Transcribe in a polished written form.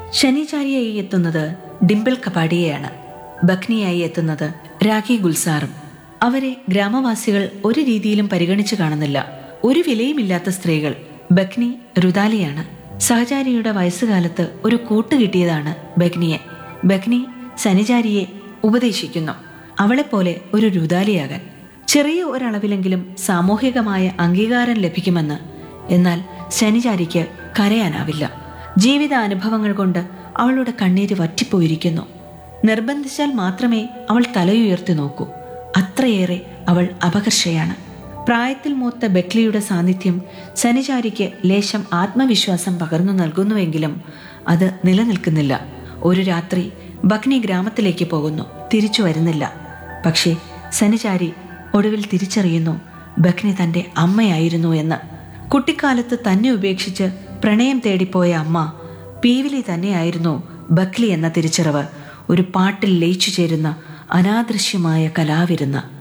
ശനിചാരിയായി എത്തുന്നത് ഡിംപിൾ കപാഡിയയാണ്. ബഖ്നിയായി എത്തുന്നത് രാഖി ഗുൽസാറും. അവരെ ഗ്രാമവാസികൾ ഒരു രീതിയിലും പരിഗണിച്ചു കാണുന്നില്ല. ഒരു വിലയുമില്ലാത്ത സ്ത്രീകൾ. ബഖ്നി രുദാലിയാണ്. സഹചാരിയുടെ വയസ്സുകാലത്ത് ഒരു കൂട്ട് കിട്ടിയതാണ് ബഖ്നിയെ. ബഖ്നി സനിചാരിയെ ഉപദേശിക്കുന്നു, അവളെപ്പോലെ ഒരു രുദാലിയാകാൻ. ചെറിയ ഒരളവിലെങ്കിലും സാമൂഹികമായ അംഗീകാരം ലഭിക്കുമെന്ന്. എന്നാൽ ശനിചാരിക്ക് കരയാനാവില്ല. ജീവിത അനുഭവങ്ങൾ കൊണ്ട് അവളുടെ കണ്ണീര് വറ്റിപ്പോയിരിക്കുന്നു. നിർബന്ധിച്ചാൽ മാത്രമേ അവൾ തലയുയർത്തി നോക്കൂ. അത്രയേറെ അവൾ അപകർഷയാണ്. പ്രായത്തിൽ മൂത്ത ബെക്ലിയുടെ സാന്നിധ്യം സനിചാരിക്ക് ലേശം ആത്മവിശ്വാസം പകർന്നു നൽകുന്നുവെങ്കിലും അത് നിലനിൽക്കുന്നില്ല. ഒരു രാത്രി ബഖ്നി ഗ്രാമത്തിലേക്ക് പോകുന്നു, തിരിച്ചു വരുന്നില്ല. പക്ഷേ സനിചാരി ഒടുവിൽ തിരിച്ചറിയുന്നു ബഖ്നി തൻ്റെ അമ്മയായിരുന്നു എന്ന്. കുട്ടിക്കാലത്ത് തന്നെ ഉപേക്ഷിച്ച് പ്രണയം തേടിപ്പോയ അമ്മ പീവിലി തന്നെയായിരുന്നു ബഖ്ലി എന്ന തിരിച്ചറിവ് ഒരു പാട്ടിൽ ലയിച്ചു ചേരുന്ന അനാദൃശ്യമായ കലാവിരുന്ന്.